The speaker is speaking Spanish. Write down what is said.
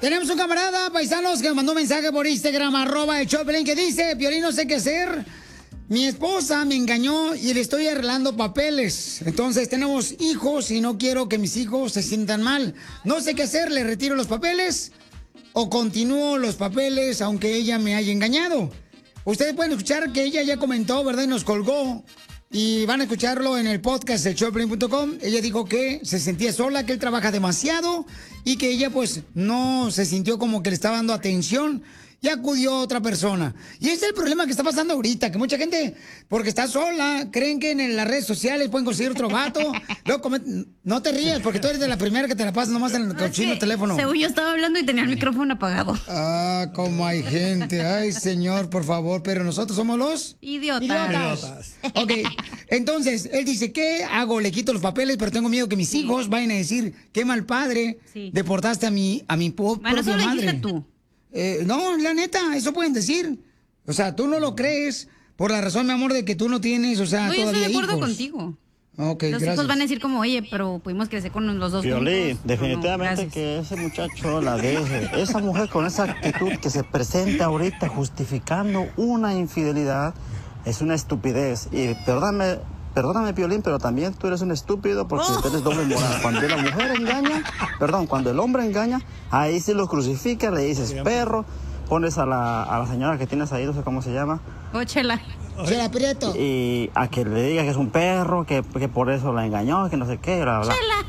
Tenemos un camarada, paisanos, que me mandó un mensaje por Instagram, @el_Choplin, que dice: Piolín, no sé qué hacer. Mi esposa me engañó y le estoy arreglando papeles. Entonces tenemos hijos y no quiero que mis hijos se sientan mal. No sé qué hacer, ¿le retiro los papeles o continúo los papeles aunque ella me haya engañado? Ustedes pueden escuchar que ella ya comentó, ¿verdad? Y nos colgó. Y van a escucharlo en el podcast de Choplin.com. Ella dijo que se sentía sola, que él trabaja demasiado y que ella pues no se sintió como que le estaba dando atención. Y acudió a otra persona. Y ese es el problema que está pasando ahorita, que mucha gente, porque está sola, creen que en las redes sociales pueden conseguir otro vato. Luego no te rías, porque tú eres de la primera que te la pasas nomás en el cochino teléfono. Según yo estaba hablando y tenía el micrófono apagado. Ah, como hay gente. Ay, señor, por favor, pero nosotros somos los... Idiotas. Ok, entonces, él dice, ¿qué hago? Le quito los papeles, pero tengo miedo que mis hijos vayan a decir, qué mal padre, deportaste a mi propia eso lo madre. dijiste tú. No, la neta, eso pueden decir. O sea, tú no lo crees por la razón, mi amor, de que tú no tienes, o sea, no, todavía hijos. yo estoy de acuerdo contigo. Okay, los gracias. hijos van a decir como, oye, pero pudimos crecer con los dos Piolín, juntos. definitivamente que ese muchacho la deje. Esa mujer con esa actitud que se presenta ahorita justificando una infidelidad es una estupidez. Y perdóname, Piolín, pero también tú eres un estúpido porque tú eres doble moral. Cuando la mujer engaña, cuando el hombre engaña, ahí sí lo crucifica, le dices perro, pones a la señora que tienes ahí, no sé cómo se llama. Chela. Chela Prieto. Y a que le diga que es un perro, que por eso la engañó, que no sé qué, bla, bla. Chela.